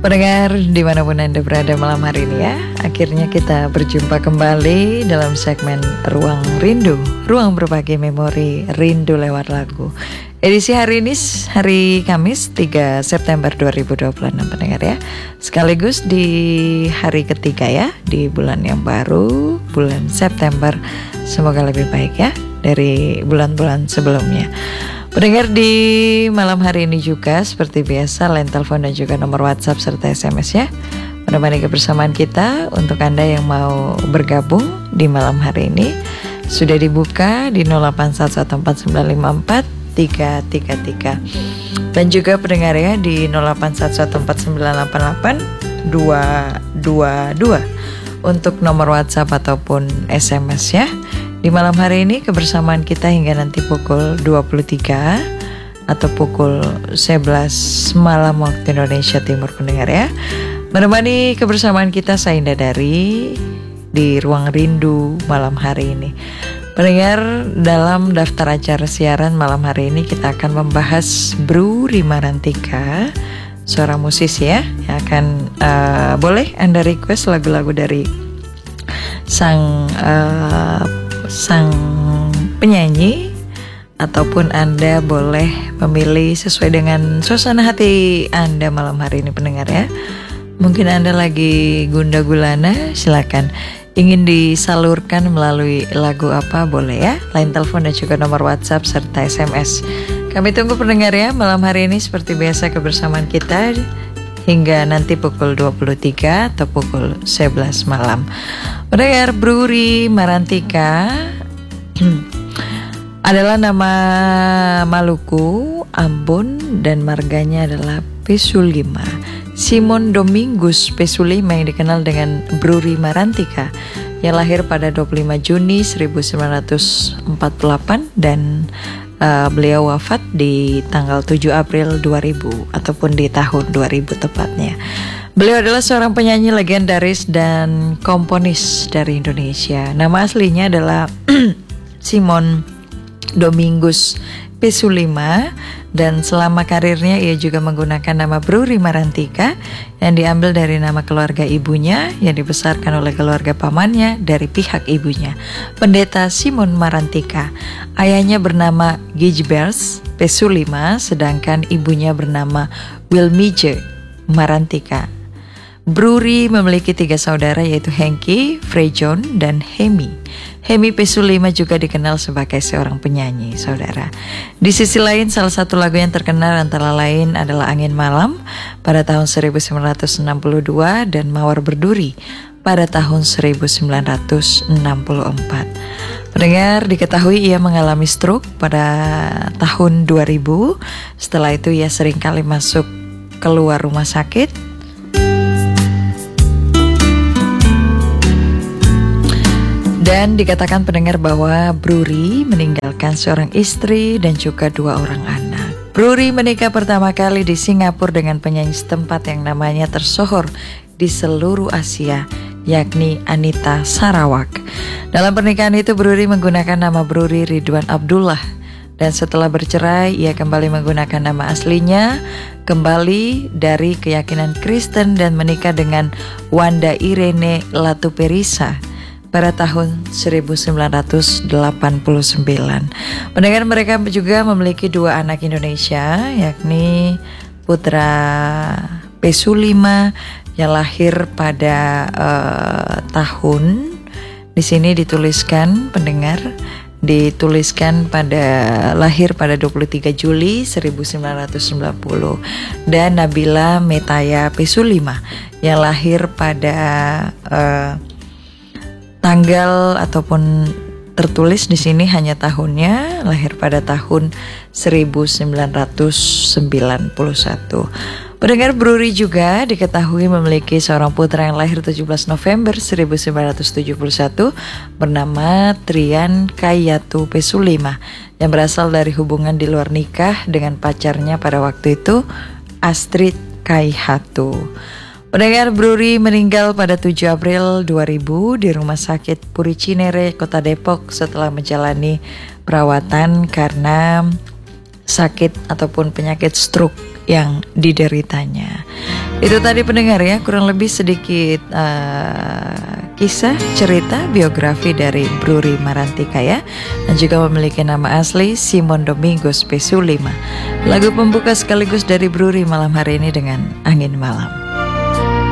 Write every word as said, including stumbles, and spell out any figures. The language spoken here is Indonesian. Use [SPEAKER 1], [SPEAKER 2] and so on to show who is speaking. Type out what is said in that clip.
[SPEAKER 1] Pendengar dimanapun Anda berada malam hari ini ya, akhirnya kita berjumpa kembali dalam segmen Ruang Rindu, ruang berbagi memori rindu lewat lagu. Edisi hari ini hari Kamis tiga September dua ribu dua puluh enam pendengar ya, sekaligus di hari ketiga ya, di bulan yang baru, bulan September. Semoga lebih baik ya dari bulan-bulan sebelumnya. Pendengar, di malam hari ini juga seperti biasa line telepon dan juga nomor WhatsApp serta S M S ya, menemani kebersamaan kita. Untuk Anda yang mau bergabung di malam hari ini sudah dibuka di nol delapan satu satu empat sembilan lima empat tiga tiga tiga, dan juga pendengar ya di nol delapan satu satu empat sembilan delapan delapan dua dua dua untuk nomor WhatsApp ataupun S M S ya. Di malam hari ini kebersamaan kita hingga nanti pukul dua puluh tiga atau pukul sebelas malam waktu Indonesia Timur pendengar ya. Menemani kebersamaan kita saya Indah Dari di Ruang Rindu malam hari ini. Pendengar, dalam daftar acara siaran malam hari ini kita akan membahas Bru Rima Rantika, seorang musisi ya, yang akan uh, boleh Anda request lagu-lagu dari sang uh, sang penyanyi, ataupun Anda boleh memilih sesuai dengan suasana hati Anda malam hari ini pendengar ya. Mungkin Anda lagi gundah gulana, silakan. Ingin disalurkan melalui lagu apa boleh ya. Line telepon dan juga nomor WhatsApp serta S M S. Kami tunggu pendengar ya malam hari ini seperti biasa kebersamaan kita hingga nanti pukul dua puluh tiga atau pukul sebelas malam. Pendengar, Bru Rima Rantika adalah nama Maluku, Ambon, dan marganya adalah Pesulima. Simon Domingus Pesulima yang dikenal dengan Bru Rima Rantika, yang lahir pada dua puluh lima Juni seribu sembilan ratus empat puluh delapan dan Uh, beliau wafat di tanggal tujuh April dua ribu ataupun di tahun dua ribu tepatnya. Beliau adalah seorang penyanyi legendaris dan komponis dari Indonesia. Nama aslinya adalah Simon Domingus Pesulima, dan selama karirnya ia juga menggunakan nama Bru Rima Rantika yang diambil dari nama keluarga ibunya yang dibesarkan oleh keluarga pamannya dari pihak ibunya, Pendeta Simon Marantika. Ayahnya bernama Gijbers Pesulima, sedangkan ibunya bernama Wilmije Marantika. Bru Rima memiliki tiga saudara yaitu Hengki, Frejon, dan Hemi. Hemi Pesulima juga dikenal sebagai seorang penyanyi, saudara. Di sisi lain, salah satu lagu yang terkenal antara lain adalah Angin Malam pada tahun seribu sembilan ratus enam puluh dua dan Mawar Berduri pada tahun seribu sembilan ratus enam puluh empat. Pendengar, diketahui ia mengalami stroke pada tahun dua ribu. Setelah itu ia seringkali masuk keluar rumah sakit. Dan dikatakan pendengar bahwa Bru Rima meninggalkan seorang istri dan juga dua orang anak. Bru Rima menikah pertama kali di Singapura dengan penyanyi setempat yang namanya tersohor di seluruh Asia, yakni Anita Sarawak. Dalam pernikahan itu Bru Rima menggunakan nama Bru Rima Ridwan Abdullah, dan setelah bercerai ia kembali menggunakan nama aslinya, kembali dari keyakinan Kristen dan menikah dengan Wanda Irene Latuperisa pada tahun seribu sembilan ratus delapan puluh sembilan. Pendengar, mereka juga memiliki dua anak Indonesia, yakni putra Pesulima yang lahir pada uh, tahun, di sini dituliskan pendengar, dituliskan pada lahir pada dua puluh tiga Juli seribu sembilan ratus sembilan puluh, dan Nabila Metaya Pesulima yang lahir pada uh, tanggal ataupun tertulis di sini hanya tahunnya, lahir pada tahun seribu sembilan ratus sembilan puluh satu. Pendengar, Bru Rima juga diketahui memiliki seorang putra yang lahir tujuh belas November seribu sembilan ratus tujuh puluh satu bernama Trian Kayatu Pesulima yang berasal dari hubungan di luar nikah dengan pacarnya pada waktu itu, Astrid Kaihatu. Pendengar, Bru Rima meninggal pada tujuh April dua ribu di Rumah Sakit Puri Cinere, Kota Depok setelah menjalani perawatan karena sakit ataupun penyakit stroke yang dideritanya. Itu tadi pendengar ya, kurang lebih sedikit uh, kisah, cerita, biografi dari Bruri Marantika ya, dan juga memiliki nama asli Simon Domingos Pesulima. Lagu pembuka sekaligus dari Bruri malam hari ini dengan Angin Malam.